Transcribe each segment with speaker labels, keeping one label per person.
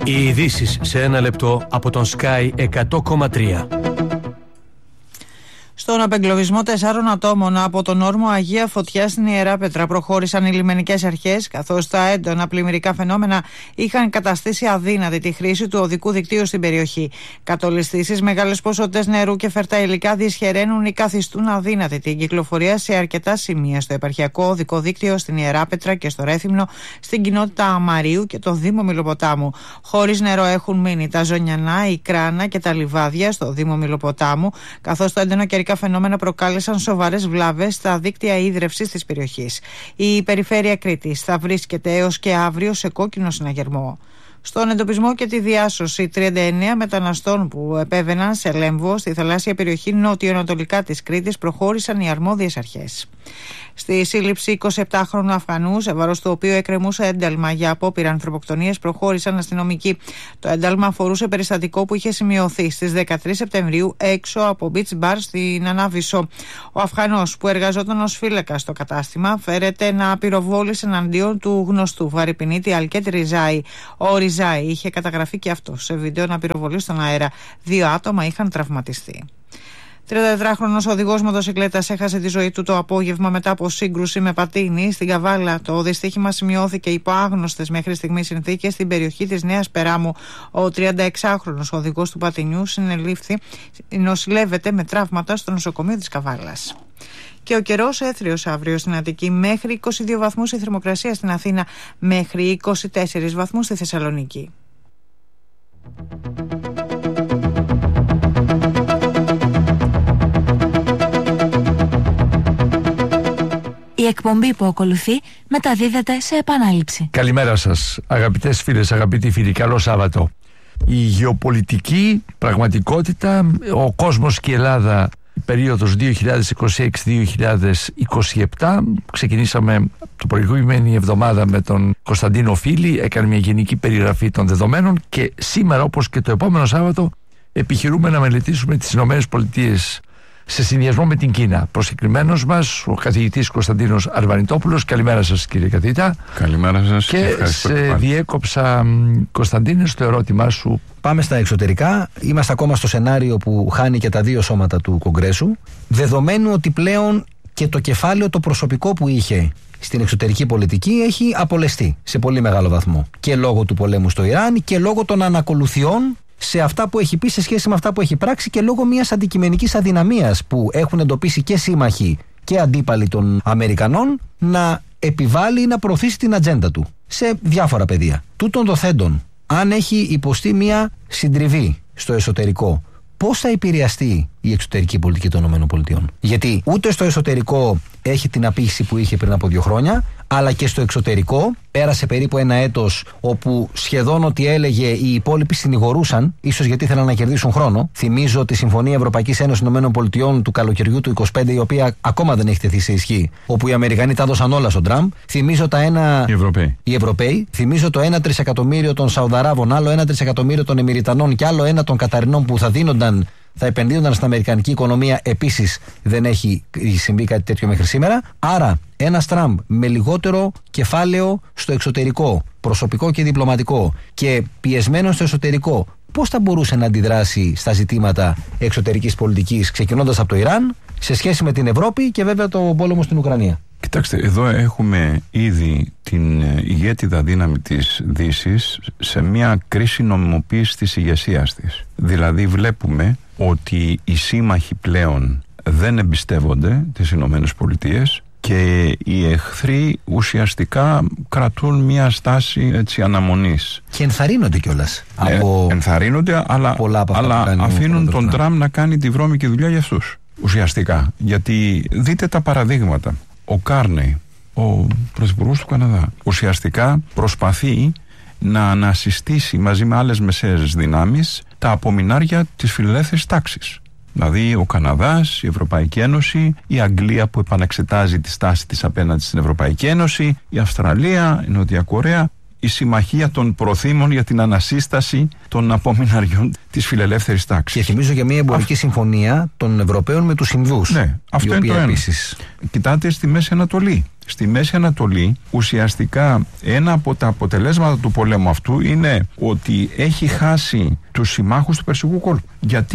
Speaker 1: Οι ειδήσεις σε ένα λεπτό από τον Sky 100,3.
Speaker 2: Στον απεγκλωβισμό 4 ατόμων από τον όρμο Αγία Φωτιά στην Ιεράπετρα προχώρησαν οι λιμενικές αρχές, καθώς τα έντονα πλημμυρικά φαινόμενα είχαν καταστήσει αδύνατη τη χρήση του οδικού δικτύου στην περιοχή. Κατολιστήσεις, μεγάλες ποσότητες νερού και φερτά υλικά δυσχεραίνουν ή καθιστούν αδύνατη την κυκλοφορία σε αρκετά σημεία στο επαρχιακό οδικό δίκτυο στην Ιεράπετρα και στο Ρέθυμνο, στην κοινότητα Αμαρίου και το Δήμο Μιλοποτάμου. Χωρίς νερό έχουν μείνει τα Ζωνιανά, η Κράνα και τα Λιβάδια στο Δήμο Μιλοποτάμου, καθώς το έντονο καιρικά φαινόμενα προκάλεσαν σοβαρές βλάβες στα δίκτυα ίδρευσης της περιοχής. Η περιφέρεια Κρήτης θα βρίσκεται έως και αύριο σε κόκκινο συναγερμό. Στον εντοπισμό και τη διάσωση 39 μεταναστών που επέβαιναν σε Λέμβο στη θαλάσσια περιοχή νότιο-ανατολικά της Κρήτης προχώρησαν οι αρμόδιες αρχές. Στη σύλληψη 27χρονου Αφγανού, σε βάρος του οποίου εκκρεμούσε ένταλμα για απόπειρα ανθρωποκτονίας, προχώρησαν αστυνομικοί. Το ένταλμα αφορούσε περιστατικό που είχε σημειωθεί στις 13 Σεπτεμβρίου έξω από beach bar στην Ανάβησο. Ο Αφγανός, που εργαζόταν ως φύλακας στο κατάστημα, φέρεται να πυροβόλησε εναντίον του γνωστού βαρυπινίτη Αλκέτ Ριζάη. Ο Ριζάη είχε καταγραφεί και αυτό σε βίντεο να πυροβολεί στον αέρα. 2 άτομα είχαν τραυματιστεί. 34χρονος οδηγός μοτοσικλέτας έχασε τη ζωή του το απόγευμα μετά από σύγκρουση με πατίνι στην Καβάλα. Το δυστύχημα σημειώθηκε υπό άγνωστες μέχρι στιγμής συνθήκες στην περιοχή της Νέας Περάμου. Ο 36χρονος οδηγός του πατινιού νοσηλεύεται με τραύματα στο νοσοκομείο της Καβάλας. Και ο καιρός έθριος αύριο στην Αττική, μέχρι 22 βαθμούς η θερμοκρασία στην Αθήνα, μέχρι 24 βαθμούς στη Θεσσαλονίκη.
Speaker 3: Η εκπομπή που ακολουθεί μεταδίδεται σε επανάληψη.
Speaker 4: Καλημέρα σας, αγαπητές φίλες, αγαπητοί φίλοι, καλό Σάββατο. Η γεωπολιτική πραγματικότητα, ο κόσμος και η Ελλάδα, η περίοδος 2026-2027, ξεκινήσαμε την προηγούμενη εβδομάδα με τον Κωνσταντίνο Φίλη, έκανε μια γενική περιγραφή των δεδομένων και σήμερα, όπως και το επόμενο Σάββατο, επιχειρούμε να μελετήσουμε τις Ηνωμένες Πολιτείες σε συνδυασμό με την Κίνα. Προσκεκλημένος μας ο καθηγητής Κωνσταντίνος Αρβανιτόπουλος. Καλημέρα σας, κύριε καθηγητά.
Speaker 5: Καλημέρα σας.
Speaker 4: Και σε διέκοψα, Κωνσταντίνε, στο ερώτημά σου.
Speaker 6: Πάμε στα εξωτερικά. Είμαστε ακόμα στο σενάριο που χάνει και τα 2 σώματα του Κογκρέσου, δεδομένου ότι πλέον και το κεφάλαιο το προσωπικό που είχε στην εξωτερική πολιτική έχει απολεστεί σε πολύ μεγάλο βαθμό, και λόγω του πολέμου στο Ιράν και λόγω των ανακολουθιών σε αυτά που έχει πει σε σχέση με αυτά που έχει πράξει, και λόγω μιας αντικειμενικής αδυναμίας που έχουν εντοπίσει και σύμμαχοι και αντίπαλοι των Αμερικανών να επιβάλλει ή να προωθήσει την ατζέντα του σε διάφορα πεδία. Τούτων δοθέντων, αν έχει υποστεί μια συντριβή στο εσωτερικό, πώς θα επηρεαστεί η εξωτερική πολιτική των ΗΠΑ? Γιατί ούτε στο εσωτερικό έχει την απήχηση που είχε πριν από 2 χρόνια, αλλά και στο εξωτερικό πέρασε περίπου 1 έτος όπου σχεδόν ό,τι έλεγε οι υπόλοιποι συνηγορούσαν, ίσως γιατί ήθελαν να κερδίσουν χρόνο. Θυμίζω τη Συμφωνία Ευρωπαϊκής Ένωσης ΗΠΑ του καλοκαιριού του 25, η οποία ακόμα δεν έχει τεθεί σε ισχύ, όπου οι Αμερικανοί τα έδωσαν όλα στον Τραμπ. Θυμίζω οι Ευρωπαίοι. Θυμίζω το 1 τρισεκατομμύριο των Σαουδαράβων, άλλο 1 τρισεκατομμύριο των Εμιριτανών και άλλο 1 των Καταρινών που θα επενδύονταν στην αμερικανική οικονομία. Επίσης δεν έχει συμβεί κάτι τέτοιο μέχρι σήμερα. Άρα ένας Τραμπ με λιγότερο κεφάλαιο στο εξωτερικό, προσωπικό και διπλωματικό, και πιεσμένο στο εσωτερικό, πώς θα μπορούσε να αντιδράσει στα ζητήματα εξωτερικής πολιτικής, ξεκινώντας από το Ιράν, σε σχέση με την Ευρώπη και βέβαια το πόλεμο στην Ουκρανία?
Speaker 5: Κοιτάξτε, εδώ έχουμε ήδη την ηγέτιδα δύναμη της Δύσης σε μια κρίση νομιμοποίησης της ηγεσίας της. Δηλαδή βλέπουμε ότι οι σύμμαχοι πλέον δεν εμπιστεύονται τις Ηνωμένες Πολιτείες και οι εχθροί ουσιαστικά κρατούν μια στάση αναμονής.
Speaker 6: Και ενθαρρύνονται κιόλας.
Speaker 5: Ενθαρρύνονται, αλλά αφήνουν τον Τραμπ να κάνει τη βρώμικη δουλειά για αυτούς. Ουσιαστικά. Γιατί δείτε τα παραδείγματα. Ο Κάρνεϊ, ο πρωθυπουργός του Καναδά, ουσιαστικά προσπαθεί να ανασυστήσει μαζί με άλλες μεσαίες δυνάμεις τα απομεινάρια της φιλελεύθερης τάξης. Δηλαδή ο Καναδάς, η Ευρωπαϊκή Ένωση, η Αγγλία που επανεξετάζει τη στάση της απέναντι στην Ευρωπαϊκή Ένωση, η Αυστραλία, η Νότια Κορέα. η συμμαχία των προθήμων για την ανασύσταση των απομειναριών της φιλελεύθερης τάξης.
Speaker 6: Και θυμίζω για μια εμπορική συμφωνία των Ευρωπαίων με τους Ινδούς.
Speaker 5: Ναι, αυτό είναι το ένα. Κοιτάτε στη Μέση Ανατολή. Στη Μέση Ανατολή ουσιαστικά ένα από τα αποτελέσματα του πολέμου αυτού είναι ότι έχει χάσει τους συμμάχους του Περσικού κόλπου.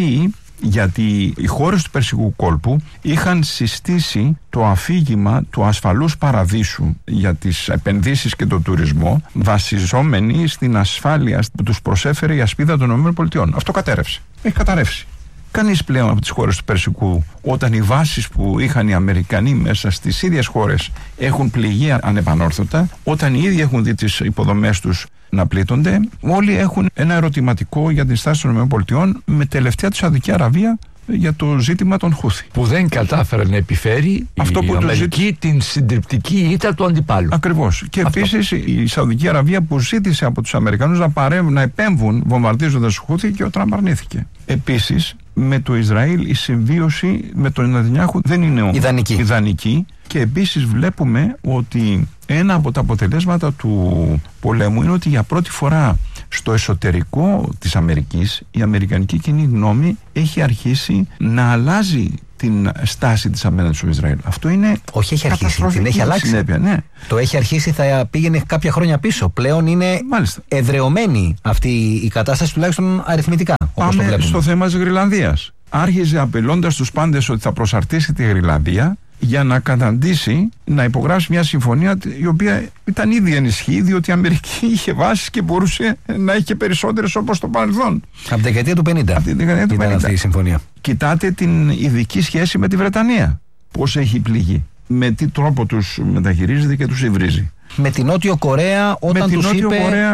Speaker 5: Γιατί οι χώρες του Περσικού κόλπου είχαν συστήσει το αφήγημα του ασφαλούς παραδείσου για τις επενδύσεις και τον τουρισμό, βασιζόμενοι στην ασφάλεια που τους προσέφερε η ασπίδα των ΗΠΑ. Αυτό κατέρευσε. Έχει καταρρεύσει. Κανείς πλέον από τις χώρες του Περσικού, όταν οι βάσεις που είχαν οι Αμερικανοί μέσα στις ίδιες χώρες έχουν πληγεί ανεπανόρθωτα, όταν οι ίδιοι έχουν δει τις υποδομές τους να πλήττονται, όλοι έχουν ένα ερωτηματικό για την στάση των ΗΠΑ, με τελευταία τη Σαουδική Αραβία για το ζήτημα των Χούθη.
Speaker 4: Που δεν κατάφερε να επιφέρει αυτό η Αμερική την συντριπτική ήττα του αντιπάλου.
Speaker 5: Ακριβώς. Και επίσης η Σαουδική Αραβία που ζήτησε από τους Αμερικανούς να επέμβουν βομβαρδίζοντας τους Χούθη, και ο Τραμπ αρνήθηκε. Επίσης, με το Ισραήλ η συμβίωση με τον Νετανιάχου δεν είναι ιδανική. Και επίσης βλέπουμε ότι ένα από τα αποτελέσματα του πολέμου είναι ότι για πρώτη φορά στο εσωτερικό της Αμερικής η αμερικανική κοινή γνώμη έχει αρχίσει να αλλάζει την στάση της απέναντι στο Ισραήλ. Αυτό είναι.
Speaker 6: Όχι, έχει αρχίσει. Την έχει αλλάξει.
Speaker 5: Συνέπεια, ναι.
Speaker 6: Το έχει αρχίσει, θα πήγαινε κάποια χρόνια πίσω. Πλέον είναι εδρεωμένη αυτή η κατάσταση, τουλάχιστον αριθμητικά.
Speaker 5: Πάμε στο θέμα της Γροιλανδίας. Άρχιζε απειλώντας τους πάντες ότι θα προσαρτήσει τη Γροιλανδία για να καταντήσει να υπογράψει μια συμφωνία η οποία ήταν ήδη ενισχύει, διότι η Αμερική είχε βάσεις και μπορούσε να έχει και περισσότερες όπως το παρελθόν.
Speaker 6: Από τη δεκαετία του 50.
Speaker 5: Από τη δεκαετία του 50.
Speaker 6: Αυτή η συμφωνία.
Speaker 5: Κοιτάτε την ειδική σχέση με τη Βρετανία. Πώς έχει πληγεί. Με τι τρόπο τους μεταχειρίζεται και τους υβρίζει.
Speaker 6: Με την Νότιο Κορέα, όταν τους είπε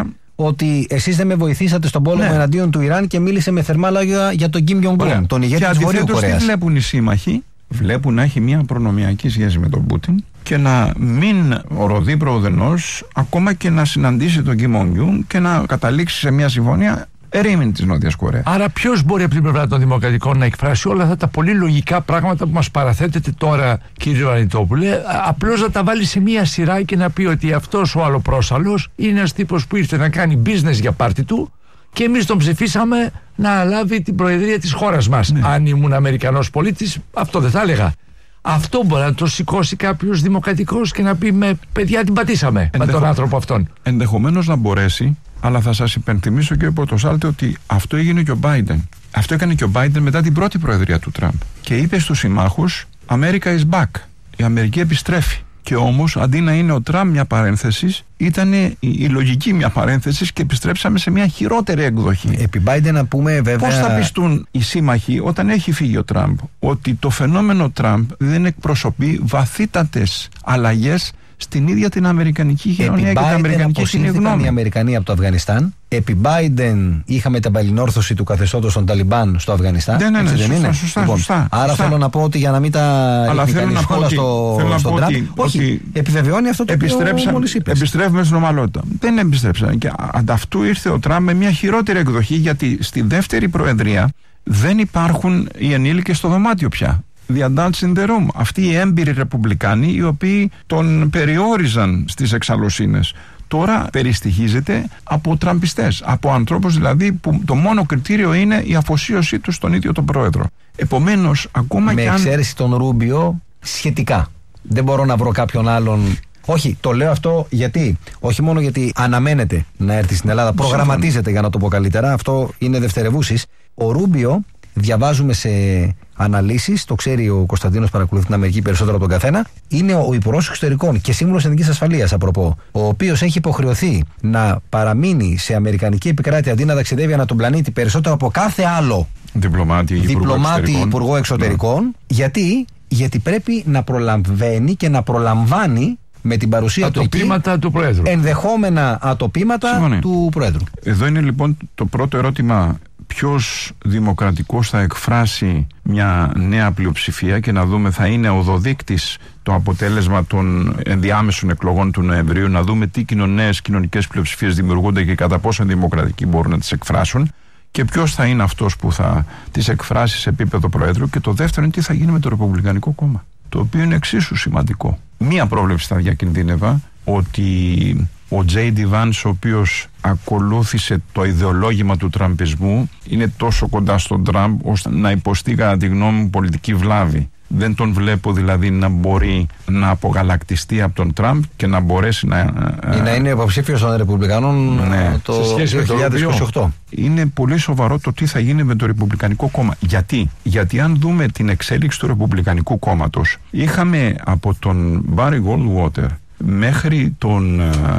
Speaker 6: ότι εσείς δεν με βοηθήσατε στον πόλεμο εναντίον του Ιράν, και μίλησε με θερμά λόγια για τον Κιμ Γιονγκ Ουν, τον ηγέτη της Βορείου Κορέας.
Speaker 5: Τι βλέπουν οι σύμμαχοι? Βλέπουν να έχει μια προνομιακή σχέση με τον Πούτιν και να μην οροδεί προοδενός, ακόμα και να συναντήσει τον Κιμ Γιονγκ Ουν και να καταλήξει σε μια συμφωνία ερήμην της Νότιας Κορέας.
Speaker 4: Άρα ποιος μπορεί από την πλευρά των Δημοκρατικών να εκφράσει όλα αυτά τα πολύ λογικά πράγματα που μας παραθέτετε τώρα, κύριε Ανιτόπουλε, απλώς να τα βάλει σε μία σειρά και να πει ότι αυτός ο αλλοπρόσαλλος είναι ένας τύπος που ήρθε να κάνει business για πάρτι του και εμείς τον ψηφίσαμε να αναλάβει την προεδρία της χώρας μας. Ναι. Αν ήμουν Αμερικανός πολίτης, αυτό δεν θα έλεγα. Αυτό μπορεί να το σηκώσει κάποιος δημοκρατικός και να πει παιδιά την πατήσαμε με τον άνθρωπο αυτόν.
Speaker 5: Ενδεχομένως να μπορέσει, αλλά θα σας υπενθυμίσω, κύριε Πορτοσάλτε, ότι αυτό έγινε και ο Biden. Αυτό έκανε και ο Biden μετά την πρώτη προεδρία του Τραμπ. Και είπε στους συμμάχους America is back. Η Αμερική επιστρέφει. Και όμως αντί να είναι ο Τραμπ μια παρένθεση, ήταν η λογική μια παρένθεση και επιστρέψαμε σε μια χειρότερη εκδοχή.
Speaker 6: Επί Biden να πούμε βέβαια.
Speaker 5: Πώς θα πιστούν οι σύμμαχοι όταν έχει φύγει ο Τραμπ ότι το φαινόμενο Τραμπ δεν εκπροσωπεί βαθύτατες αλλαγές στην ίδια την αμερικανική κοινωνία και την αμερικανική κοινή γνώμη?
Speaker 6: Οι Αμερικανοί από το Αφγανιστάν. Επί Biden είχαμε την παλινόρθωση του καθεστώτος των Ταλιμπάν στο Αφγανιστάν.
Speaker 5: Ναι, σωστά.
Speaker 6: Άρα θέλω να πω ότι για να μην τα ρίχνει κανείς όλα στον Τραμπ, όχι, επιβεβαιώνει αυτό το οποίο μόλις είπες.
Speaker 5: Επιστρέφουμε στην ομαλότητα. Δεν επιστρέψαν. Και ανταυτού ήρθε ο Τραμπ με μια χειρότερη εκδοχή, γιατί στη δεύτερη προεδρία δεν υπάρχουν οι ενήλικες στο δωμάτιο πια. The adults in the room. Αυτοί οι έμπειροι ρεπουμπλικάνοι, οι οποίοι τον περιόριζαν στις εξαλλοσύνες, τώρα περιστοιχίζεται από τραμπιστές, από ανθρώπους δηλαδή που το μόνο κριτήριο είναι η αφοσίωσή τους στον ίδιο τον πρόεδρο. Επομένως, ακόμα
Speaker 6: με
Speaker 5: και αν...
Speaker 6: εξαίρεση τον Ρούμπιο, σχετικά. Δεν μπορώ να βρω κάποιον άλλον. Όχι, το λέω αυτό γιατί, όχι μόνο γιατί αναμένεται να έρθει στην Ελλάδα, προγραμματίζεται, για να το πω καλύτερα, αυτό είναι δευτερευούσης. Ο Ρούμπιο, διαβάζουμε σε αναλύσεις, το ξέρει ο Κωνσταντίνος, παρακολουθεί την Αμερική περισσότερο από τον καθένα, είναι ο Υπουργός Εξωτερικών και Σύμβουλος Εθνικής Ασφαλείας, απροπό, ο οποίος έχει υποχρεωθεί να παραμείνει σε αμερικανική επικράτεια αντί να ταξιδεύει ανά τον πλανήτη περισσότερο από κάθε άλλο
Speaker 5: διπλωμάτη
Speaker 6: Υπουργό Εξωτερικών. Γιατί πρέπει να προλαβαίνει και να προλαμβάνει με την παρουσία του εκεί
Speaker 4: του Προέδρου.
Speaker 6: Ενδεχόμενα ατοπήματα του Προέδρου.
Speaker 5: Εδώ είναι λοιπόν το πρώτο ερώτημα. Ποιος δημοκρατικός θα εκφράσει μια νέα πλειοψηφία, και να δούμε, θα είναι οδοδείκτης το αποτέλεσμα των ενδιάμεσων εκλογών του Νοεμβρίου, να δούμε τι νέες κοινωνικές πλειοψηφίες δημιουργούνται και κατά πόσο δημοκρατικοί μπορούν να τις εκφράσουν, και ποιος θα είναι αυτός που θα τις εκφράσει σε επίπεδο Προέδρου. Και το δεύτερο είναι τι θα γίνει με το Ρεπουμπλικανικό Κόμμα, το οποίο είναι εξίσου σημαντικό. Μία πρόβλεψη θα διακινδύνευα, ότι ο J.D. Vance, ο οποίος ακολούθησε το ιδεολόγημα του τραμπισμού, είναι τόσο κοντά στον Τραμπ ώστε να υποστεί, κατά τη γνώμη μου, πολιτική βλάβη. Δεν τον βλέπω δηλαδή να μπορεί να απογαλακτιστεί από τον Τραμπ και να μπορέσει να
Speaker 6: είναι υποψήφιος των Ρεπουμπλικανών το 2028.
Speaker 5: Είναι πολύ σοβαρό το τι θα γίνει με το Ρεπουμπλικανικό κόμμα. Γιατί αν δούμε την εξέλιξη του Ρεπουμπλικανικού κόμματος, είχαμε από τον Μπάρι Γκόλντουότερ μέχρι τον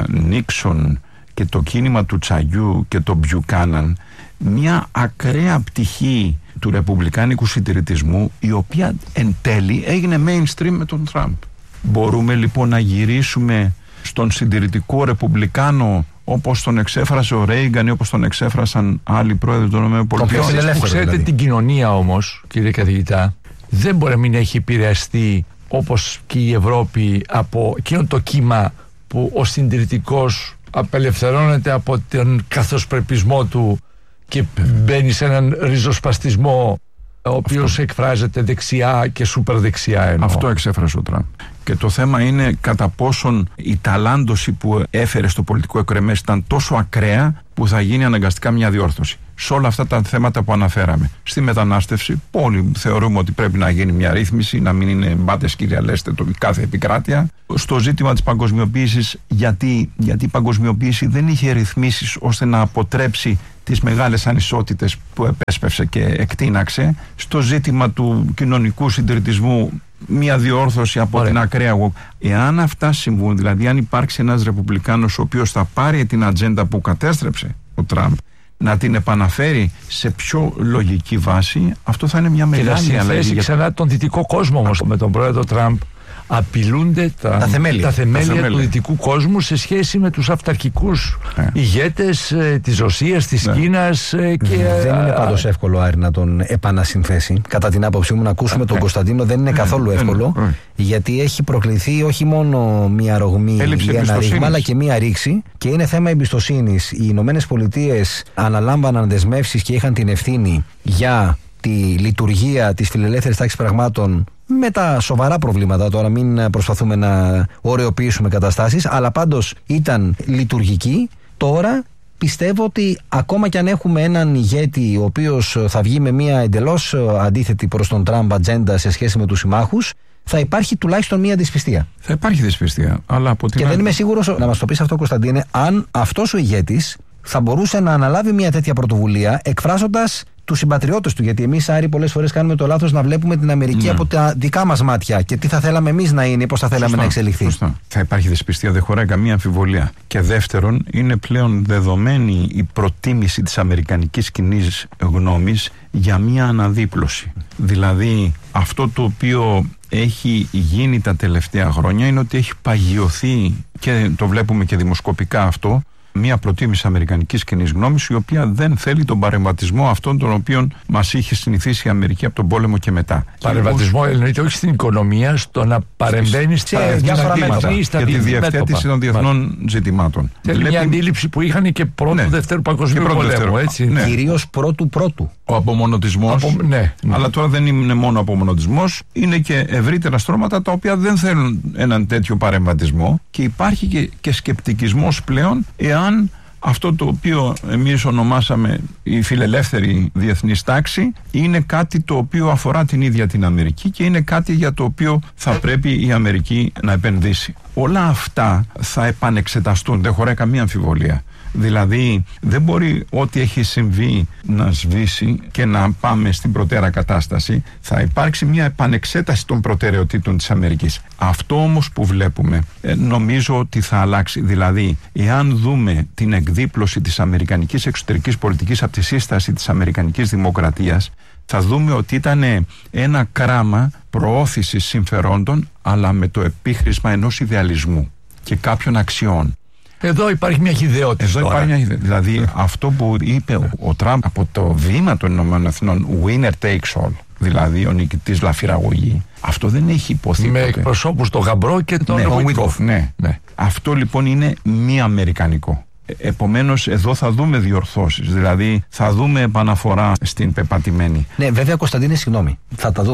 Speaker 5: Νίξον και το κίνημα του Τσαγιού και τον Μπιουκάναν μια ακραία πτυχή του ρεπουμπλικάνικου συντηρητισμού, η οποία εν τέλει έγινε mainstream με τον Τραμπ. Μπορούμε λοιπόν να γυρίσουμε στον συντηρητικό ρεπουμπλικάνο όπως τον εξέφρασε ο Ρέιγκαν ή όπως τον εξέφρασαν άλλοι πρόεδροι των ΗΠΑ?
Speaker 4: Ξέρετε, την κοινωνία όμως, κύριε καθηγητά, δεν μπορεί να μην έχει επηρεαστεί όπως και η Ευρώπη από εκείνο το κύμα που ο συντηρητικός απελευθερώνεται από τον καθοσπρεπισμό του και μπαίνει σε έναν ριζοσπαστισμό ο οποίος εκφράζεται δεξιά και σούπερ δεξιά.
Speaker 5: Αυτό εξέφρασε ο Τραμπ. Και το θέμα είναι κατά πόσον η ταλάντωση που έφερε στο πολιτικό εκρεμές ήταν τόσο ακραία που θα γίνει αναγκαστικά μια διόρθωση. Σε όλα αυτά τα θέματα που αναφέραμε. Στη μετανάστευση, όλοι θεωρούμε ότι πρέπει να γίνει μια ρύθμιση, να μην είναι μπάτες κυριαλέστε το κάθε επικράτεια. Στο ζήτημα της παγκοσμιοποίησης, γιατί η παγκοσμιοποίηση δεν είχε ρυθμίσεις ώστε να αποτρέψει τις μεγάλες ανισότητες που επέσπευσε και εκτείναξε. Στο ζήτημα του κοινωνικού συντηρητισμού, μια διόρθωση από την ακραία. Εάν αυτά συμβούν, δηλαδή αν υπάρξει ένας ρεπουμπλικάνος ο οποίος θα πάρει την ατζέντα που κατέστρεψε ο Τραμπ, να την επαναφέρει σε πιο λογική βάση, αυτό θα είναι μια μεγάλη αλλαγή.
Speaker 4: Και ξανά τον δυτικό κόσμο όμως με τον πρόεδρο Τραμπ απειλούνται τα θεμέλια του δυτικού κόσμου σε σχέση με τους αυταρχικούς ηγέτες της Ρωσίας, της Κίνας και...
Speaker 6: Δεν είναι πάντως εύκολο, Άρη, να τον επανασυνθέσει. Κατά την άποψή μου, να ακούσουμε τον Κωνσταντίνο δεν είναι καθόλου εύκολο, γιατί έχει προκληθεί όχι μόνο μία ρογμή ή ένα ρήγμα, αλλά και μία ρήξη, και είναι θέμα εμπιστοσύνης. Οι Ηνωμένες Πολιτείες αναλάμβαναν δεσμεύσεις και είχαν την ευθύνη για τη λειτουργία της φιλελεύθερης τάξης πραγμάτων, με τα σοβαρά προβλήματα, τώρα μην προσπαθούμε να ωρεοποιήσουμε καταστάσεις, αλλά πάντως ήταν λειτουργική. Τώρα πιστεύω ότι ακόμα κι αν έχουμε έναν ηγέτη ο οποίος θα βγει με μια εντελώς αντίθετη προς τον Τραμπ ατζέντα σε σχέση με τους συμμάχους, θα υπάρχει τουλάχιστον μια δυσπιστία.
Speaker 5: Θα υπάρχει δυσπιστία, αλλά από την
Speaker 6: και δεν είμαι σίγουρος, να μας το πεις αυτό, Κωνσταντίνε, αν αυτός ο ηγέτης θα μπορούσε να αναλάβει μια τέτοια πρωτοβουλία εκφράζοντας τους συμπατριώτες του. Γιατί εμείς, Άρη, πολλές φορές κάνουμε το λάθος να βλέπουμε την Αμερική από τα δικά μας μάτια και τι θα θέλαμε εμείς να είναι ή πώς θα θέλαμε να εξελιχθεί.
Speaker 5: Σωστά. Θα υπάρχει δυσπιστία, δεν χωράει καμία αμφιβολία. Και δεύτερον, είναι πλέον δεδομένη η προτίμηση της αμερικανικής κοινής γνώμης για μια αναδίπλωση. Δηλαδή, αυτό το οποίο έχει γίνει τα τελευταία χρόνια είναι ότι έχει παγιωθεί, και το βλέπουμε και δημοσκοπικά αυτό, μια προτίμηση αμερικανικής κοινής γνώμης, η οποία δεν θέλει τον παρεμβατισμό αυτόν τον οποίον μας είχε συνηθίσει η Αμερική από τον πόλεμο και μετά.
Speaker 4: Παρεμβατισμό εννοείται όχι στην οικονομία, στο να παρεμβαίνει στα διάφορα μέτωπα
Speaker 5: για τη διευθέτηση των διεθνών ζητημάτων.
Speaker 4: Θέλει μια αντίληψη που είχαν και πρώτου Δευτέρου Παγκοσμίου Πολέμου.
Speaker 6: Κυρίως πρώτου.
Speaker 5: Ο απομονωτισμός. Αλλά τώρα δεν είναι μόνο απομονωτισμός, είναι και ευρύτερα στρώματα τα οποία δεν θέλουν έναν τέτοιο παρεμβατισμό, και υπάρχει και σκεπτικισμός πλέον εάν αυτό το οποίο εμείς ονομάσαμε η φιλελεύθερη διεθνής τάξη είναι κάτι το οποίο αφορά την ίδια την Αμερική και είναι κάτι για το οποίο θα πρέπει η Αμερική να επενδύσει. Όλα αυτά θα επανεξεταστούν, δεν χωράει καμία αμφιβολία. Δηλαδή δεν μπορεί ό,τι έχει συμβεί να σβήσει και να πάμε στην προτέρα κατάσταση. Θα υπάρξει μια επανεξέταση των προτεραιοτήτων της Αμερικής. Αυτό όμως που βλέπουμε νομίζω ότι θα αλλάξει. Δηλαδή, εάν δούμε την εκδίπλωση της αμερικανικής εξωτερικής πολιτικής από τη σύσταση της αμερικανικής δημοκρατίας, θα δούμε ότι ήταν ένα κράμα προώθησης συμφερόντων, αλλά με το επίχρησμα ενός ιδεαλισμού και κάποιων αξιών.
Speaker 4: Εδώ υπάρχει μια χυδαιότητα.
Speaker 5: Δηλαδή αυτό που είπε ο Τραμπ από το βήμα των Ηνωμένων Εθνών, winner takes all, δηλαδή ο νικητής λαφυραγωγεί, αυτό δεν έχει υποθεί
Speaker 4: με εκπροσώπους το Γαμπρό και τον Βίτκοφ.
Speaker 5: Ναι. Αυτό λοιπόν είναι μη αμερικανικό. Επομένως εδώ θα δούμε διορθώσεις, δηλαδή θα δούμε επαναφορά στην πεπατημένη.
Speaker 6: Ναι, βέβαια, Κωνσταντίνε, συγγνώμη, θα τα δούμε.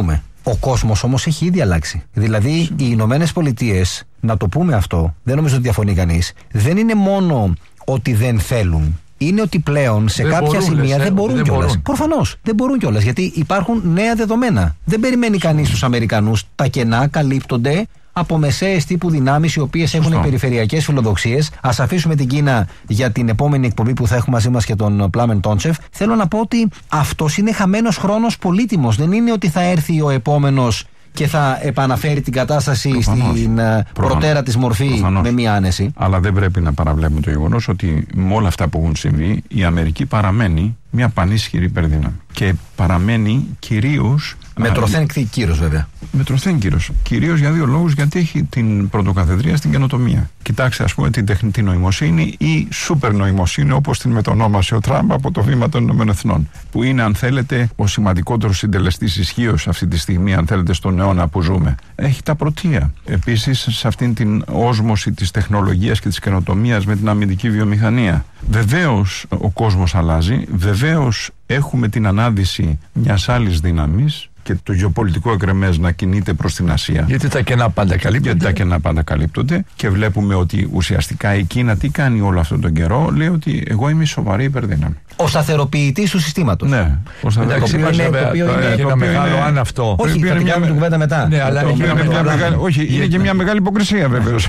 Speaker 6: Ο κόσμος όμως έχει ήδη αλλάξει. Δηλαδή, οι Ηνωμένες Πολιτείες, να το πούμε αυτό, δεν νομίζω ότι διαφωνεί κανείς, δεν είναι μόνο ότι δεν θέλουν. Είναι ότι πλέον σε κάποια σημεία δεν μπορούν κιόλας. Προφανώς δεν μπορούν κιόλας, γιατί υπάρχουν νέα δεδομένα. Δεν περιμένει κανείς τους Αμερικανούς. Τα κενά καλύπτονται από μεσαίες τύπου δυνάμεις οι οποίες έχουν περιφερειακές φιλοδοξίες. Ας αφήσουμε την Κίνα για την επόμενη εκπομπή που θα έχουμε μαζί μας και τον Πλάμεν Τόντσεφ. Θέλω να πω ότι αυτός είναι χαμένος χρόνος πολύτιμος. Δεν είναι ότι θα έρθει ο επόμενος και θα επαναφέρει την κατάσταση στην προτέρα της μορφή με μία άνεση.
Speaker 5: Αλλά δεν πρέπει να παραβλέπουμε το γεγονός ότι με όλα αυτά που έχουν συμβεί, η Αμερική παραμένει μια πανίσχυρη υπερδύναμη. Και παραμένει κυρίως.
Speaker 6: Με τροθέν κύρος, βέβαια.
Speaker 5: Με τροθέν κύρος. Κυρίως για δύο λόγους, γιατί έχει την πρωτοκαθεδρία στην καινοτομία. Κοιτάξτε, ας πούμε, την τεχνητή νοημοσύνη ή σούπερ νοημοσύνη, όπως την μετονόμασε ο Τραμπ από το βήμα των ΗΠΑ. Που είναι, αν θέλετε, ο σημαντικότερος συντελεστής ισχύως αυτή τη στιγμή, αν θέλετε, στον αιώνα που ζούμε. Έχει τα πρωτεία. Επίσης, σε αυτήν την όσμωση της τεχνολογίας και της καινοτομίας με την αμυντική βιομηχανία. Βεβαίως, ο κόσμος αλλάζει. Βεβαίως, έχουμε την ανάδυση μιας άλλης δύναμης και το γεωπολιτικό εκρεμές να κινείται προς την Ασία.
Speaker 4: Γιατί τα κενά πάντα καλύπτονται.
Speaker 5: Και βλέπουμε ότι ουσιαστικά η Κίνα τι κάνει όλο αυτόν τον καιρό? Λέει ότι εγώ είμαι σοβαρή υπερδύναμη.
Speaker 6: Ο σταθεροποιητής του συστήματος.
Speaker 5: Ναι.
Speaker 4: Εντάξει, έχει ένα μεγάλο αν αυτό.
Speaker 6: Όχι, θα την κάνουμε την κουβέντα μετά.
Speaker 4: Ναι, αλλά
Speaker 5: είναι και μια μεγάλη υποκρισία βεβαίως.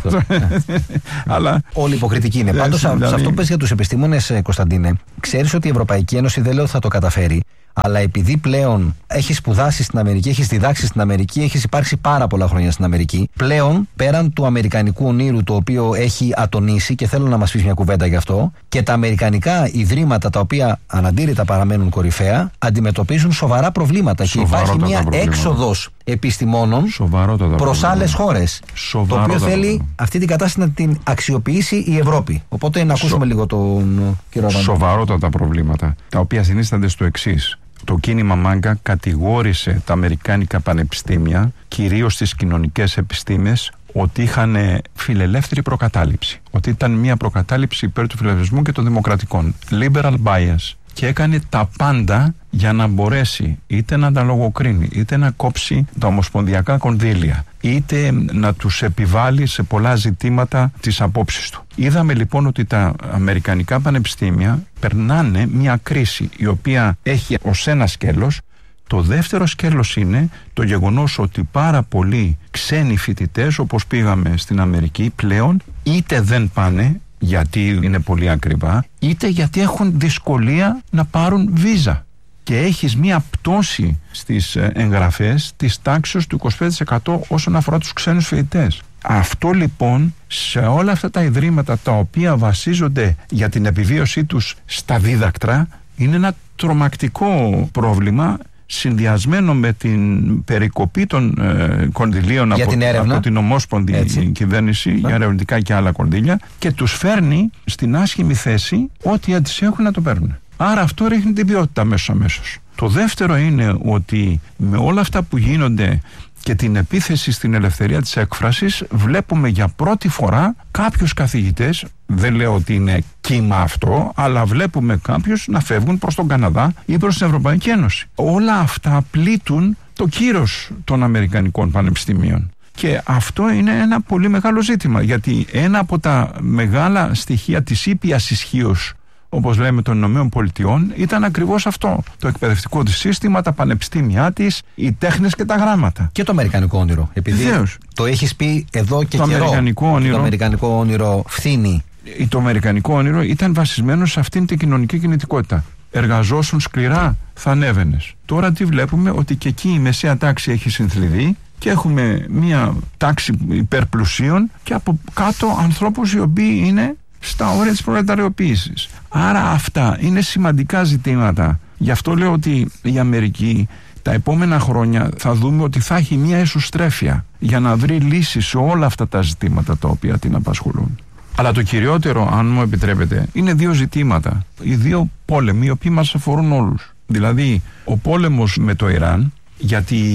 Speaker 6: Όλη υποκριτική είναι. Πάντως, σε αυτό που πες για τους επιστήμονες, Κωνσταντίνε, ξέρεις ότι η Ευρωπαϊκή Ένωση δεν λέω ότι θα το καταφέρει. Αλλά επειδή πλέον έχεις σπουδάσει στην Αμερική, έχεις διδάξει στην Αμερική, έχεις υπάρξει πάρα πολλά χρόνια στην Αμερική, πλέον πέραν του αμερικανικού ονείρου το οποίο έχει ατονίσει, και θέλω να μας πεις μια κουβέντα γι' αυτό, και τα αμερικανικά ιδρύματα τα οποία αναντήρητα παραμένουν κορυφαία, αντιμετωπίζουν σοβαρά προβλήματα. Και υπάρχει μια έξοδος επιστημόνων προς άλλες χώρες. Το οποίο θέλει αυτή την κατάσταση να την αξιοποιήσει η Ευρώπη. Οπότε να ακούσουμε λίγο τον κύριο Αβάνη.
Speaker 5: Σοβαρότατα προβλήματα, τα οποία συνίστανται στο εξής. Το κίνημα Μάγκα κατηγόρησε τα αμερικάνικα πανεπιστήμια, κυρίως στις κοινωνικές επιστήμες, ότι είχαν φιλελεύθερη προκατάληψη. Ότι ήταν μια προκατάληψη υπέρ του φιλελευθερισμού και των δημοκρατικών. Liberal bias. Και έκανε τα πάντα για να μπορέσει είτε να τα λογοκρίνει, είτε να κόψει τα ομοσπονδιακά κονδύλια, είτε να τους επιβάλλει σε πολλά ζητήματα τις απόψεις του. Είδαμε λοιπόν ότι τα αμερικανικά πανεπιστήμια περνάνε μια κρίση η οποία έχει ως ένα σκέλος. Το δεύτερο σκέλος είναι το γεγονός ότι πάρα πολλοί ξένοι φοιτητές, όπως πήγαμε στην Αμερική, πλέον είτε δεν πάνε γιατί είναι πολύ ακριβά, είτε γιατί έχουν δυσκολία να πάρουν βίζα. Και έχεις μία πτώση στις εγγραφές της τάξης του 25% όσον αφορά τους ξένους φοιτητές. Αυτό λοιπόν σε όλα αυτά τα ιδρύματα τα οποία βασίζονται για την επιβίωσή τους στα δίδακτρα είναι ένα τρομακτικό πρόβλημα, συνδυασμένο με την περικοπή των κονδυλίων από την ομόσπονδη κυβέρνηση για ερευνητικά και άλλα κονδύλια, και τους φέρνει στην άσχημη θέση ό,τι έτσι έχουν να το παίρνουν. Άρα αυτό ρίχνει την ποιότητα αμέσως. Το δεύτερο είναι ότι με όλα αυτά που γίνονται και την επίθεση στην ελευθερία της έκφρασης, βλέπουμε για πρώτη φορά κάποιους καθηγητές, δεν λέω ότι είναι κύμα αυτό, αλλά βλέπουμε κάποιους να φεύγουν προς τον Καναδά ή προς την Ευρωπαϊκή Ένωση. Όλα αυτά πλήττουν το κύρος των Αμερικανικών πανεπιστημίων. Και αυτό είναι ένα πολύ μεγάλο ζήτημα, γιατί ένα από τα μεγάλα στοιχεία της ήπιας ισχύως, όπως λέμε, των Ηνωμένων Πολιτειών, ήταν ακριβώς αυτό. Το εκπαιδευτικό της σύστημα, τα πανεπιστήμια της, οι τέχνες και τα γράμματα.
Speaker 6: Και το αμερικανικό όνειρο. Επειδή το έχεις πει εδώ και καιρό. Το αμερικανικό όνειρο φθήνει.
Speaker 5: Το αμερικανικό όνειρο ήταν βασισμένο σε αυτήν την κοινωνική κινητικότητα. Εργαζόσουν σκληρά, θα ανέβαινες. Τώρα τι βλέπουμε? Ότι και εκεί η μεσαία τάξη έχει συνθλιβεί και έχουμε μια τάξη υπερπλουσίων και από κάτω ανθρώπους οι οποίοι είναι στα όρια της προλεταριοποίησης. Άρα αυτά είναι σημαντικά ζητήματα. Γι' αυτό λέω ότι η Αμερική τα επόμενα χρόνια θα δούμε ότι θα έχει μια εσωστρέφεια για να βρει λύσεις σε όλα αυτά τα ζητήματα τα οποία την απασχολούν. Αλλά το κυριότερο, αν μου επιτρέπετε, είναι δύο ζητήματα. Οι δύο πόλεμοι οι οποίοι μας αφορούν όλους. Δηλαδή ο πόλεμος με το Ιράν, γιατί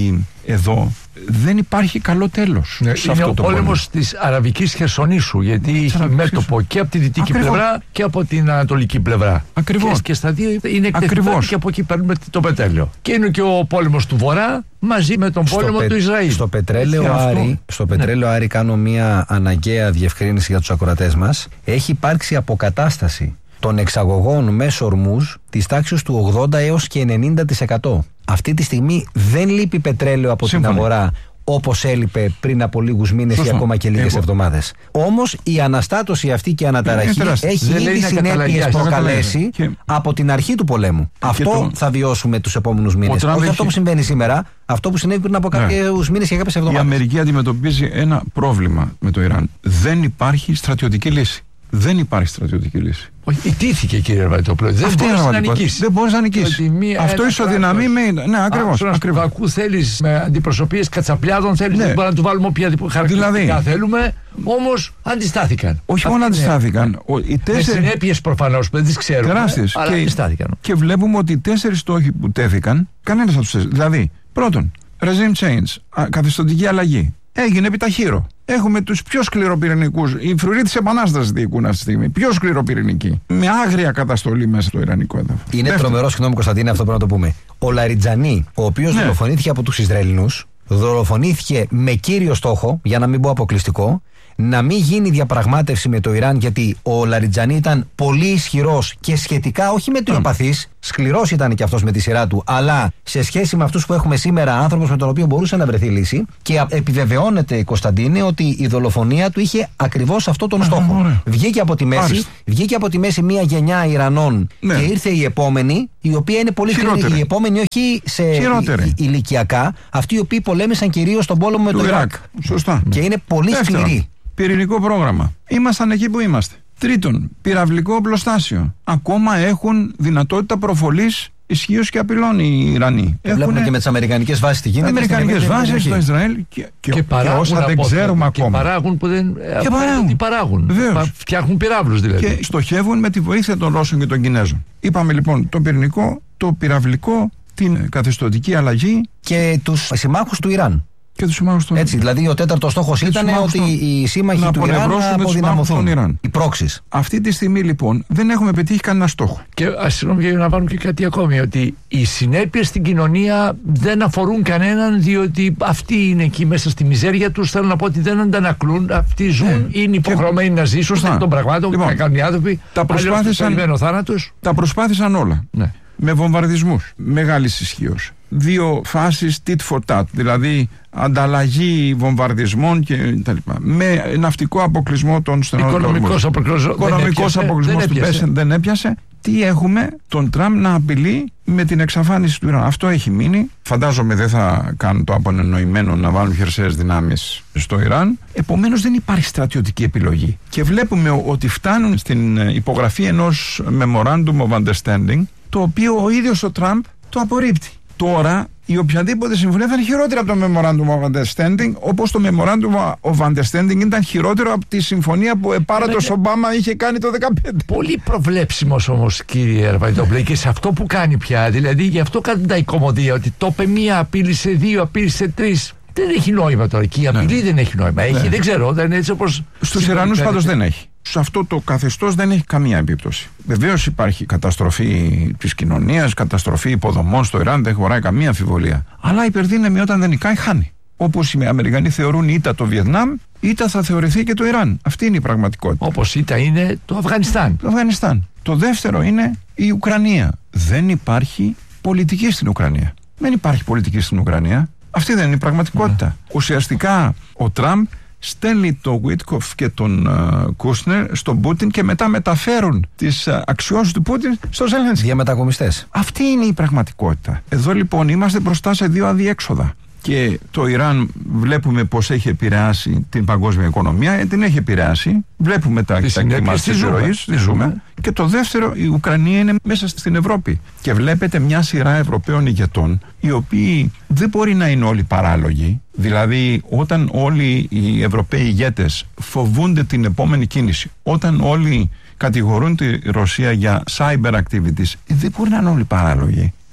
Speaker 5: εδώ δεν υπάρχει καλό τέλος.
Speaker 4: Είναι ο πόλεμος της Αραβικής Χερσονήσου, γιατί έχει μέτωπο και από τη δυτική πλευρά και από την ανατολική πλευρά.
Speaker 5: Ακριβώς.
Speaker 4: Και στα δύο είναι εκτεθειμένοι και από εκεί παίρνουμε το πετρέλαιο. Και είναι και ο πόλεμος του Βορρά μαζί με τον πόλεμο του Ισραήλ.
Speaker 6: Στο πετρέλαιο Άρη, κάνω μια αναγκαία διευκρίνηση για τους ακροατές μας. Έχει υπάρξει αποκατάσταση των εξαγωγών μέσω ορμούς της τάξης του 80 έως και 90%. Αυτή τη στιγμή δεν λείπει πετρέλαιο από την αγορά όπως έλειπε πριν από λίγους μήνες ή ακόμα και λίγες εβδομάδες. Όμως η αναστάτωση αυτή και η αναταραχή έχει ήδη συνέπειες προκαλέσει από την αρχή του πολέμου. Αυτό θα βιώσουμε τους επόμενους μήνες. Όχι αυτό που συμβαίνει σήμερα, αυτό που συνέβη πριν από κάποιους μήνες και κάποιες εβδομάδες.
Speaker 5: Η Αμερική αντιμετωπίζει ένα πρόβλημα με το Ιράν. Δεν υπάρχει στρατιωτική λύση. Δεν υπάρχει στρατιωτική λύση.
Speaker 4: Όχι, ιτήθηκε, κύριε Ραβαϊτόπουλο. Δεν μπορείς να νικήσεις.
Speaker 5: Δεν μπορείς να νικήσεις. Αυτό ισοδυναμεί με. Ναι, ακριβώς.
Speaker 4: Στον Βακού θέλεις με αντιπροσωπείες κατσαπλιάδων, θέλεις να του βάλουμε όποια χαρακτηριστικά θέλουμε. Όμως αντιστάθηκαν.
Speaker 5: Όχι μόνο αντιστάθηκαν.
Speaker 4: Με συνέπειες προφανώς, δεν τις ξέρουμε.
Speaker 5: Τεράστιες.
Speaker 4: Αλλά αντιστάθηκαν.
Speaker 5: Και βλέπουμε ότι οι 4 στόχοι που τέθηκαν, κανένας από τους 4. Δηλαδή, πρώτον, regime change, καθεστωτική αλλαγή. Έγινε επιταχύρω. Έχουμε τους πιο σκληροπυρηνικούς. Οι φρουροί της Επανάστασης διοικούν αυτή τη στιγμή. Πιο σκληροπυρηνικοί. Με άγρια καταστολή μέσα στο Ιρανικό έδαφος.
Speaker 6: Είναι τρομερό, συγγνώμη Κωνσταντίνε, αυτό πρέπει να το πούμε. Ο Λαριτζανί, ο οποίος δολοφονήθηκε από τους Ισραηλινούς, δολοφονήθηκε με κύριο στόχο, για να μην πω αποκλειστικό, να μην γίνει διαπραγμάτευση με το Ιράν, γιατί ο Λαριτζανί ήταν πολύ ισχυρός και σχετικά όχι μετριοπαθής, σκληρός ήταν και αυτός με τη σειρά του, αλλά σε σχέση με αυτούς που έχουμε σήμερα, άνθρωπος με τον οποίο μπορούσε να βρεθεί λύση. Και επιβεβαιώνεται, Κωνσταντίνε, ότι η δολοφονία του είχε ακριβώς αυτό τον στόχο. Βγήκε από τη μέση μια γενιά Ιρανών και ήρθε η επόμενη, η οποία είναι πολύ σκληρή. Η επόμενη όχι σε ηλικιακά, αυτοί οι οποίοι πολέμησαν κυρίως στον πόλεμο με το Ιράκ.
Speaker 5: Σωστά.
Speaker 6: Και είναι πολύ σκληροί.
Speaker 5: Πυρηνικό πρόγραμμα. Ήμασταν εκεί που είμαστε. Τρίτον, πυραυλικό οπλοστάσιο. Ακόμα έχουν δυνατότητα προφολής ισχύως και απειλών οι Ιρανοί.
Speaker 6: Βλέπουμε και με τις αμερικανικές βάσεις τι γίνεται.
Speaker 5: Αμερικανικές βάσεις στο Ισραήλ και όσα δεν ξέρουμε ακόμα.
Speaker 4: Και παράγουν που δεν παράγουν. Φτιάχνουν πυράβλους δηλαδή.
Speaker 5: Και στοχεύουν με τη βοήθεια των Ρώσων και των Κινέζων. Είπαμε λοιπόν το πυρηνικό, το πυραυλικό, την καθεστωτική αλλαγή
Speaker 6: και τους συμμάχους του Ιράν.
Speaker 5: Έτσι,
Speaker 6: δηλαδή ο τέταρτος στόχος ήταν ότι οι σύμμαχοι του Ιράν να αποδυναμωθούν. Οι πρόξεις.
Speaker 5: Αυτή τη στιγμή λοιπόν δεν έχουμε πετύχει κανένα στόχο.
Speaker 4: Και συγγνώμη, για να βάλουμε και κάτι ακόμη, ότι οι συνέπειες στην κοινωνία δεν αφορούν κανέναν, διότι αυτοί είναι εκεί μέσα στη μιζέρια τους. Θέλω να πω ότι δεν αντανακλούν. Αυτοί ζουν, είναι υποχρεωμένοι να ζήσουν στα των πραγμάτων που κάνουν οι άνθρωποι.
Speaker 5: Τα προσπάθησαν όλα.
Speaker 4: Ναι.
Speaker 5: Με βομβαρδισμούς μεγάλης ισχύως. 2 φάσεις tit for tat, δηλαδή ανταλλαγή βομβαρδισμών και τα λοιπά. Με ναυτικό αποκλεισμό των στενών. Οικονομικός αποκλεισμός του Πέσεν δεν έπιασε. Τι έχουμε, τον Τραμπ να απειλεί με την εξαφάνιση του Ιράν. Αυτό έχει μείνει. Φαντάζομαι δεν θα κάνουν το απονενοημένο να βάλουν χερσαίες δυνάμεις στο Ιράν. Επομένως δεν υπάρχει στρατιωτική επιλογή. Και βλέπουμε ότι φτάνουν στην υπογραφή ενός Memorandum of Understanding, το οποίο ο ίδιος ο Τραμπ το απορρίπτει. Τώρα η οποιαδήποτε συμφωνία θα είναι χειρότερη από το Memorandum of Understanding, όπως το Memorandum of Understanding ήταν χειρότερο από τη συμφωνία που επάρατος Ομπάμα είχε κάνει το 2015.
Speaker 4: Πολύ προβλέψιμος όμως, κύριε Ραβαϊτόπουλε, και σε αυτό που κάνει πια. Δηλαδή γι' αυτό κάνουν τα οικομωδία, ότι το είπε μία, απείλησε 2, απείλησε 3. Δεν έχει νόημα τώρα. Και η απειλή δεν έχει νόημα. Έχει, δεν ξέρω, δεν είναι έτσι όπως.
Speaker 5: Στους Ιρανούς πάντως δεν έχει. Σε αυτό το καθεστώς δεν έχει καμία επίπτωση. Βεβαίως υπάρχει καταστροφή της κοινωνίας, καταστροφή υποδομών στο Ιράν, δεν χωράει καμία αμφιβολία. Αλλά η υπερδύναμη όταν δεν νικάει, χάνει. Όπως οι Αμερικανοί θεωρούν ήττα το Βιετνάμ, ήττα θα θεωρηθεί και το Ιράν. Αυτή είναι η πραγματικότητα.
Speaker 4: Όπως ήττα είναι το Αφγανιστάν.
Speaker 5: Το δεύτερο είναι η Ουκρανία. Δεν υπάρχει πολιτική στην Ουκρανία. Δεν υπάρχει πολιτική στην Ουκρανία. Αυτή δεν είναι η πραγματικότητα. Ουσιαστικά ο Τραμπ στέλνει τον Βίτκοφ και τον Κούσνερ στον Πούτιν και μετά μεταφέρουν τις αξιώσεις του Πούτιν στο Ζελένσκι.
Speaker 6: Διαμετακομιστές.
Speaker 5: Αυτή είναι η πραγματικότητα. Εδώ λοιπόν είμαστε μπροστά σε 2 αδιέξοδα. Και το Ιράν βλέπουμε πως έχει επηρεάσει την παγκόσμια οικονομία, την έχει επηρεάσει. Βλέπουμε τα κλίματα της ροής, ζούμε. Και το δεύτερο, η Ουκρανία είναι μέσα στην Ευρώπη. Και βλέπετε μια σειρά Ευρωπαίων ηγετών, οι οποίοι δεν μπορεί να είναι όλοι παράλογοι. Δηλαδή, όταν όλοι οι Ευρωπαίοι ηγέτες φοβούνται την επόμενη κίνηση, όταν όλοι κατηγορούν τη Ρωσία για cyber activities, δεν μπορεί να είναι όλοι παράλογοι.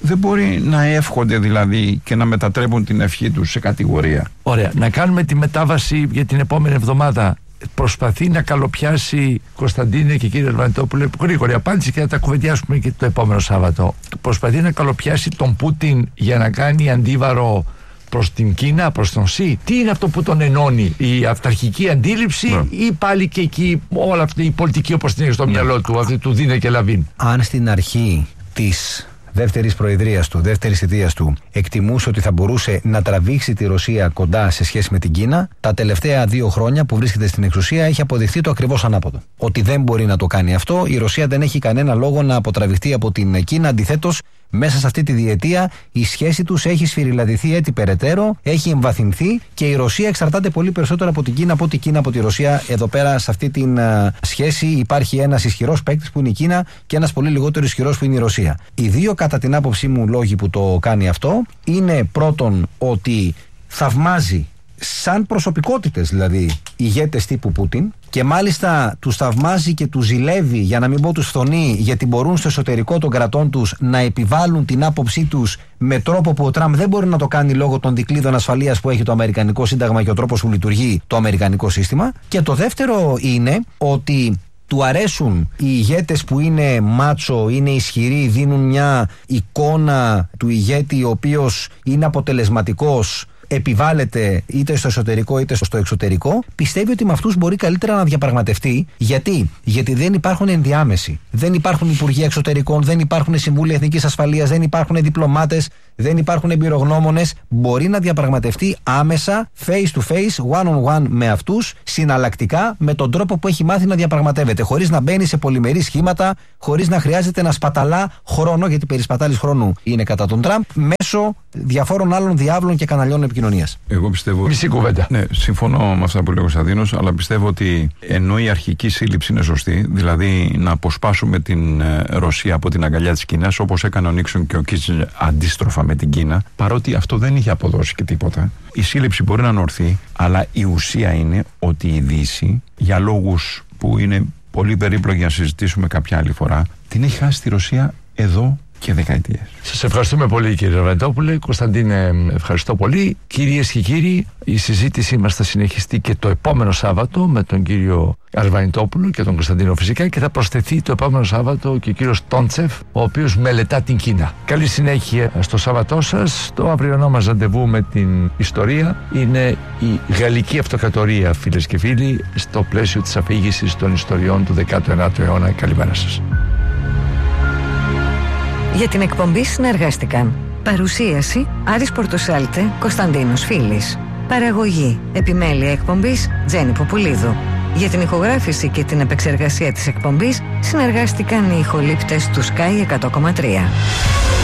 Speaker 5: Δεν μπορεί να εύχονται δηλαδή και να μετατρέπουν την ευχή τους σε κατηγορία.
Speaker 4: Ωραία, να κάνουμε τη μετάβαση για την επόμενη εβδομάδα. Προσπαθεί να καλοπιάσει, Κωνσταντίνε και κύριε Αρβανιτόπουλε, γρήγορη απάντηση και θα τα κουβεντιάσουμε και το επόμενο Σάββατο. Προσπαθεί να καλοπιάσει τον Πούτιν για να κάνει αντίβαρο προς την Κίνα, προς τον ΣΥ. Τι είναι αυτό που τον ενώνει, η αυταρχική αντίληψη ή πάλι και εκεί όλα αυτή η πολιτική όπως την έχει στο μυαλό του, αυτή του Δίνε και Λαβίν?
Speaker 6: Αν στην αρχή της δεύτερης προεδρίας του, δεύτερης θητείας του, εκτιμούσε ότι θα μπορούσε να τραβήξει τη Ρωσία κοντά σε σχέση με την Κίνα, τα τελευταία 2 χρόνια που βρίσκεται στην εξουσία έχει αποδειχθεί το ακριβώς ανάποδο. Ότι δεν μπορεί να το κάνει αυτό, η Ρωσία δεν έχει κανένα λόγο να αποτραβηχτεί από την Κίνα. Αντιθέτως, μέσα σε αυτή τη διετία η σχέση τους έχει σφυριλατηθεί έτσι περαιτέρω, έχει εμβαθυνθεί και η Ρωσία εξαρτάται πολύ περισσότερο από την Κίνα από την Κίνα από τη Ρωσία. Εδώ πέρα σε αυτή τη σχέση υπάρχει ένας ισχυρός παίκτης που είναι η Κίνα και ένας πολύ λιγότερο ισχυρός που είναι η Ρωσία. Οι δύο κατά την άποψή μου λόγοι που το κάνει αυτό είναι πρώτον ότι θαυμάζει σαν προσωπικότητες δηλαδή ηγέτες τύπου Πούτιν και μάλιστα τους θαυμάζει και τους ζηλεύει, για να μην πω τους φθονεί, γιατί μπορούν στο εσωτερικό των κρατών τους να επιβάλλουν την άποψή τους με τρόπο που ο Τραμπ δεν μπορεί να το κάνει λόγω των δικλείδων ασφαλείας που έχει το Αμερικανικό Σύνταγμα και ο τρόπος που λειτουργεί το Αμερικανικό σύστημα. Και το δεύτερο είναι ότι του αρέσουν οι ηγέτες που είναι μάτσο, είναι ισχυροί, δίνουν μια εικόνα του ηγέτη ο οποίος είναι αποτελεσματικός, επιβάλλεται είτε στο εσωτερικό είτε στο εξωτερικό. Πιστεύει ότι με αυτούς μπορεί καλύτερα να διαπραγματευτεί. Γιατί δεν υπάρχουν ενδιάμεσοι. Δεν υπάρχουν υπουργοί εξωτερικών, δεν υπάρχουν συμβούλοι εθνικής ασφαλείας, δεν υπάρχουν διπλωμάτες, δεν υπάρχουν εμπειρογνώμονες. Μπορεί να διαπραγματευτεί άμεσα, face to face, one on one με αυτούς, συναλλακτικά, με τον τρόπο που έχει μάθει να διαπραγματεύεται. Χωρίς να μπαίνει σε πολυμερή σχήματα, χωρίς να χρειάζεται να σπαταλά χρόνο, γιατί περισπατάλης χρόνου είναι κατά τον Τραμπ, μέσω διαφόρων άλλων διάβλων και καναλιών επικοινωνίας.
Speaker 5: Εγώ πιστεύω.
Speaker 4: Μισή κουβέντα.
Speaker 5: Ναι, συμφωνώ με αυτά που λέει ο Κωνσταντίνος, αλλά πιστεύω ότι ενώ η αρχική σύλληψη είναι σωστή, δηλαδή να αποσπάσουμε την Ρωσία από την αγκαλιά της Κίνας, όπως έκανε ο Νίξον και ο Κίσινγκερ αντίστροφα με την Κίνα, παρότι αυτό δεν είχε αποδώσει και τίποτα. Η σύλληψη μπορεί να είναι ορθή, αλλά η ουσία είναι ότι η Δύση, για λόγους που είναι πολύ περίπλοκοι να συζητήσουμε κάποια άλλη φορά, την έχει χάσει τη Ρωσία εδώ και δεκαετίες.
Speaker 4: Σας ευχαριστούμε πολύ κύριε Αρβανιτόπουλε. Κωνσταντίνε, ευχαριστώ πολύ. Κυρίες και κύριοι, η συζήτησή μας θα συνεχιστεί και το επόμενο Σάββατο με τον κύριο Αρβανιτόπουλο και τον Κωνσταντίνο φυσικά και θα προσθεθεί το επόμενο Σάββατο και ο κύριος Τόντσεφ, ο οποίος μελετά την Κίνα. Καλή συνέχεια στο Σάββατό σας. Το αυριανό μας ραντεβού με την ιστορία είναι η Γαλλική Αυτοκρατορία, φίλες και φίλοι, στο πλαίσιο της αφήγησης των ιστοριών του 19ου αιώνα. Καλημέρα σας.
Speaker 7: Για την εκπομπή συνεργάστηκαν παρουσίαση Άρης Πορτοσάλτε, Κωνσταντίνος Φίλης. Παραγωγή, επιμέλεια εκπομπής Τζέννη Ποπουλίδου. Για την ηχογράφηση και την επεξεργασία της εκπομπής συνεργάστηκαν οι ηχολήπτες του Sky 100,3.